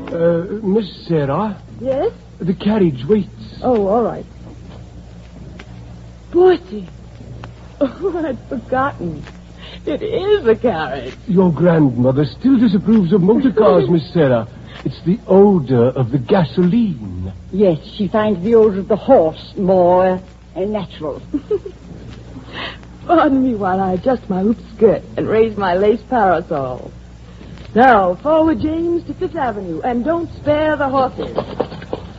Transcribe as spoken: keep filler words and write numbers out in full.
Uh, Miss Sarah? Yes? The carriage waits. Oh, all right. Bertie. Oh, I'd forgotten. It is a carriage. Your grandmother still disapproves of motor cars, Miss Sarah. It's the odor of the gasoline. Yes, she finds the odor of the horse more uh, natural. Pardon me while I adjust my hoop skirt and raise my lace parasol. Now, forward, James, to Fifth Avenue, and don't spare the horses.